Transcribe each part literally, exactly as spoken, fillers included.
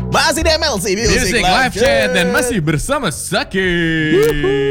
Masih di M L C Music, Music Live Chat dan masih bersama Sakit.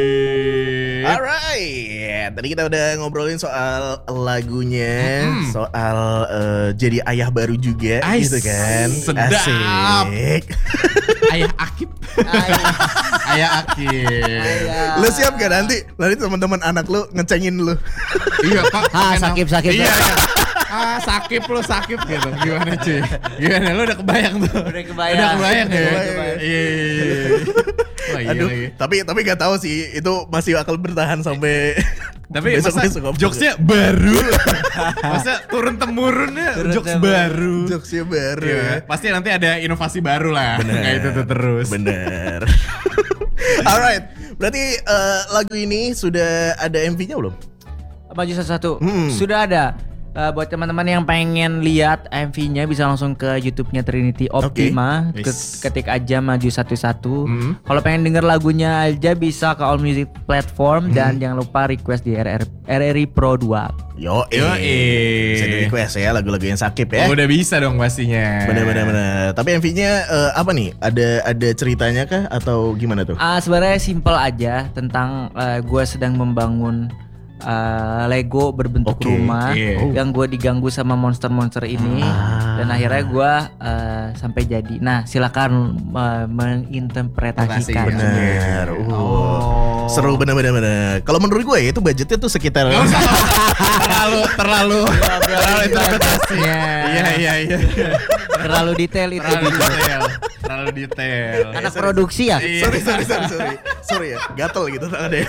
Alright, tadi kita udah ngobrolin soal lagunya, Mm-hmm. soal uh, jadi ayah baru juga, Ais, gitu kan? sedap. Asik. Ayah Akib. Ayah Akib. Lu siap gak nanti? Nanti teman-teman anak lu ngecengin lu. Iya Pak. Ah, sakit sakit. Iya, iya. Ah, sakit lo sakit gitu. Gimana cuy? Gimana lu udah kebayang tuh? Udah kebayang. Udah kebayang ya? Udah kebayang. Iya, iya, iya. Wah, iya Aduh, lagi. tapi tapi gak tahu sih itu masih bakal bertahan sampai Tapi masa besok-besok. jokesnya baru. Masa turun temurunnya Turun jokes temurun. baru. Jokesnya baru. Iya, pasti nanti ada inovasi baru lah. Kayak itu tuh terus. Bener. Alright, berarti eh, lagu ini sudah ada M V-nya belum? Maju satu-satu. Hmm. Sudah ada. Uh, buat teman-teman yang pengen lihat M V-nya bisa langsung ke YouTube-nya Trinity Optima. Okay. Ke- Yes. ketik aja Maju satu-satu. Hmm. Kalau pengen denger lagunya aja bisa ke all music platform dan jangan lupa request di R R, R R I Pro dua. Yo, Yoi. Bisa di request ya lagu-lagu yang sakit ya. Oh, udah bisa dong pastinya. Bener-bener bener. Tapi M V-nya eh, apa nih? Ada ada ceritanya kah atau gimana tuh? Ah sebenarnya simple aja tentang uh, gue sedang membangun uh, Lego berbentuk Oke, rumah iya. Oh. yang gue diganggu sama monster-monster ini Ah. dan akhirnya gue uh, sampai jadi. Nah silakan uh, menginterpretasikan. Bener. Uh. Oh. Seru bener-bener bener. Kalau menurut gue ya itu budgetnya tuh sekitar Gak usah, terlalu terlalu terlalu interpretasinya. Iya iya iya. Terlalu detail itu. Terlalu detail. Terlalu detail. Anak produksi ya. Iya. sorry sorry sorry sorry sorry ya gatel gitu tangannya.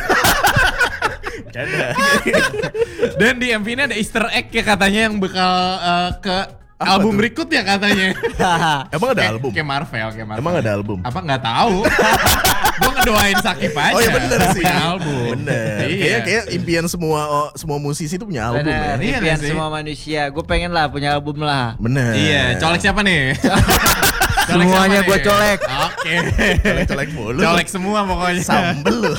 Canda. Dan di M V-nya ada Easter egg ya katanya yang bakal uh, ke Apa album tuh? berikutnya katanya. Emang ada Kayak- album? Kayak Marvel, kayak Marvel. Emang ada album? Apa nggak tahu? Gua ngedoain Sakip aja. Oh ya bener sih. Punya album. Bener. Iya. Kayak kayak impian semua oh, semua musisi itu punya album Bener, ya. Iya impian nggak sih? semua manusia. Gue pengen lah punya album lah. Bener. Iya, colek siapa nih? Colek Semuanya siapa gua nih? colek. Oke. Colek-colek mulu. Colek semua pokoknya. Sambel lu.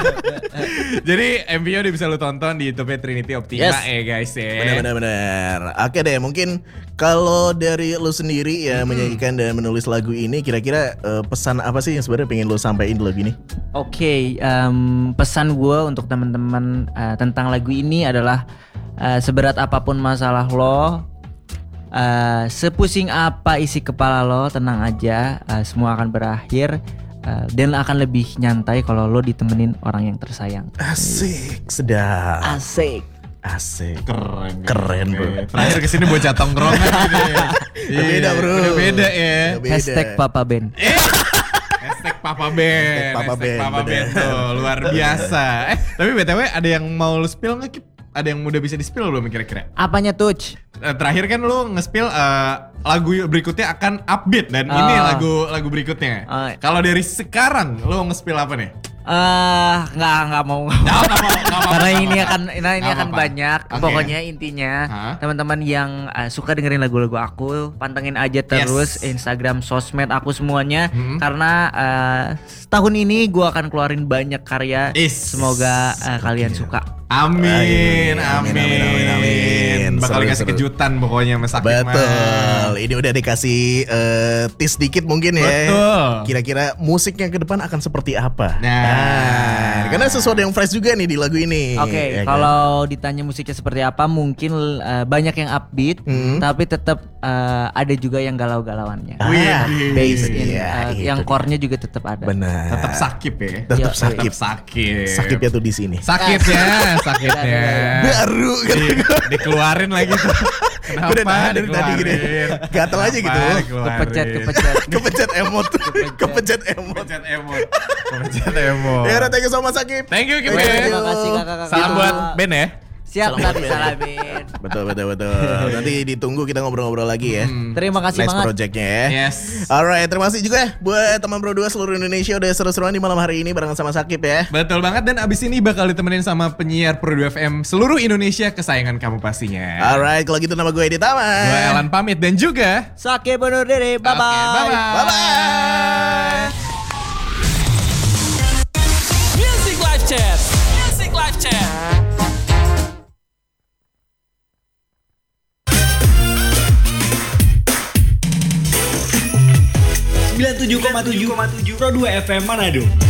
Jadi M V-nya udah bisa lu tonton di YouTube Trinity Optima Yes. ya guys ya. Bener bener bener. Oke deh, mungkin kalau dari lu sendiri ya menyanyikan dan menulis lagu ini, kira-kira eh, pesan apa sih yang sebenarnya pengen lu sampaikan di lagu ini? Oke, em, pesan gue untuk teman-teman eh, tentang lagu ini adalah eh, seberat apapun masalah lo, eh, sepusing apa isi kepala lo, tenang aja, eh, semua akan berakhir eh, dan akan lebih nyantai kalau lo ditemenin orang yang tersayang. Asik, sedap. Asik. Asik. Keren. Keren, bro. Terakhir kesini bocah tongkrongan gitu ya. Udah beda, bro. Udah beda ya. Udah beda. Hashtag Papa Ben. Eh, Hashtag Papa Ben. Hashtag Papa Hashtag Ben, Papa Ben bener. tuh luar biasa. Eh, tapi B T W ada yang mau lu spill nggak Kip? Ada yang udah bisa di spill belum kira-kira? Apanya Tuj? Eh, Terakhir kan lu nge-spill eh, lagu berikutnya akan upbeat dan ini Oh. lagu lagu berikutnya. Oh. Kalau dari sekarang lu nge-spill apa nih? Eh, nggak nggak mau. Nggak, nggak mau, nggak mau, Karena nggak ini mau. akan ini, ini Nggak akan apa-apa. banyak. Oke. Pokoknya intinya Hah? teman-teman yang uh, suka dengerin lagu-lagu aku, pantengin aja terus Yes. Instagram, sosmed aku semuanya. Hmm. Karena uh, tahun ini gua akan keluarin banyak karya. Is. Semoga uh, kalian suka. Amin, Amin, amin, amin, amin, amin. Bakal Seru, dikasih seru. kejutan pokoknya sama Sakit mah. Betul. Ini udah dikasih eh, tease dikit mungkin ya. Betul. Kira-kira musiknya ke depan akan seperti apa? Nah. karena sesuatu yang fresh juga nih di lagu ini. Oke, ya kan? kalau ditanya musiknya seperti apa, mungkin uh, banyak yang upbeat, Hmm. tapi tetap uh, ada juga yang galau-galauannya. Ah, Wih, Bass in, iya, uh, itu yang dia. core-nya juga tetap ada. Benar. Tetap sakit ya. Tetap Iya, sakit. Tetap sakit. Sakitnya tuh di sini. Sakitnya, sakitnya. Baru kan. Di, dikeluarin lagi tuh. Kenapa? Gue udah nahan dari tadi gini. dikeluarin? Gatel aja gitu. Kenapa dikeluarin? Kepecet, kepecet. Kepecet emot. Kepecet emot. Kepecet emot. Kepecet emot. Ya udah, thank you so much Sakit. Thank you, Kip. Thank you. Terima kasih kakak-kakak. Salam buat Ben ya. Siap, Selamat tadi Ben. salamin. Betul betul betul. Nanti ditunggu kita ngobrol-ngobrol lagi ya. Terima kasih Nice banget. projectnya ya. Yes. Alright, terima kasih juga buat teman Pro dua seluruh Indonesia udah seru-seruan di malam hari ini bareng sama Sakip ya. Betul banget, dan abis ini bakal ditemenin sama penyiar Pro dua F M seluruh Indonesia kesayangan kamu pastinya. Alright, kalau gitu nama gue Edi Taman. Gue Elan pamit dan juga Sakit bunuh diri. Bye-bye. Oke, bye-bye. Bye-bye. Music Live Chat. Music Live Chat. sembilan puluh tujuh koma tujuh Pro dua F M Manado.